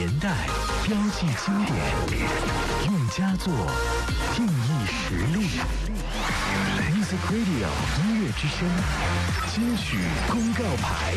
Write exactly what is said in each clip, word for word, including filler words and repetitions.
年代，标记经典，用佳作定义实力。Music Radio 音乐之声，金曲公告牌。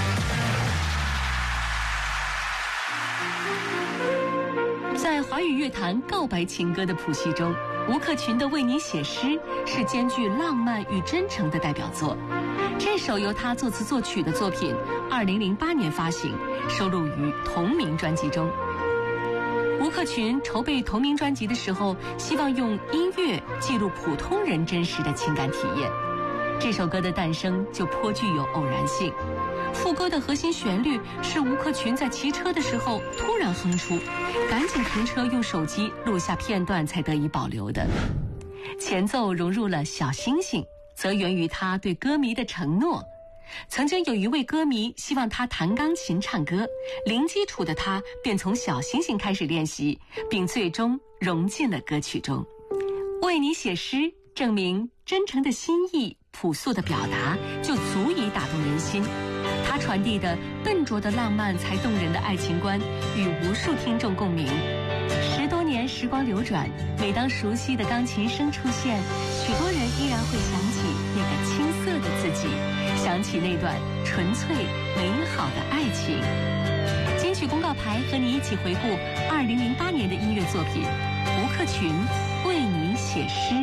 在华语乐坛告白情歌的谱系中，吴克群的《为你写诗》是兼具浪漫与真诚的代表作。这首由他作词作曲的作品，二零零八年发行，收录于同名专辑中。吴克群筹备同名专辑的时候，希望用音乐记录普通人真实的情感体验。这首歌的诞生就颇具有偶然性。副歌的核心旋律是吴克群在骑车的时候突然哼出，赶紧停车用手机录下片段才得以保留的。前奏融入了小星星，则源于他对歌迷的承诺。曾经有一位歌迷希望他弹钢琴唱歌，零基础的他便从小星星开始练习，并最终融进了歌曲中。为你写诗，证明真诚的心意、朴素的表达就足以打动人心。他传递的笨拙的浪漫才动人的爱情观，与无数听众共鸣。十多年时光流转，每当熟悉的钢琴声出现，许多人依然会想起那个青涩的自己，想起那段纯粹美好的爱情。金曲公告牌和你一起回顾二零零八年的音乐作品，吴克群为你写诗。